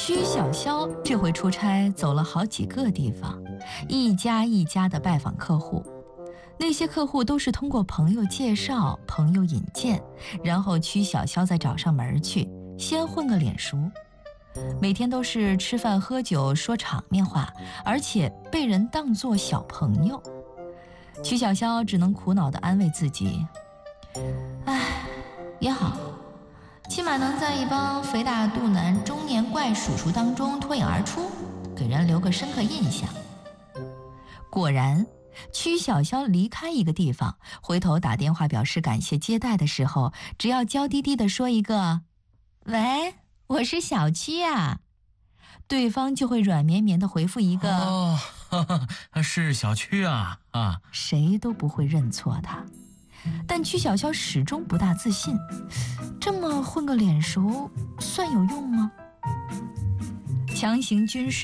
曲小潇这回出差走了好几个地方，一家一家的拜访客户。那些客户都是通过朋友介绍、朋友引荐，然后曲小潇再找上门去，先混个脸熟。每天都是吃饭喝酒说场面话，而且被人当作小朋友。曲小潇只能苦恼地安慰自己：唉，也好，起码能在一帮肥大肚腩中年怪叔叔当中脱颖而出，给人留个深刻印象。果然，曲小潇离开一个地方，回头打电话表示感谢接待的时候，只要娇滴滴地说一个喂，我是小曲啊，对方就会软绵绵地回复一个哦，是小曲啊啊， 谁都不会认错他。但曲小潇始终不大自信，这么混个脸熟算有用吗？强行军事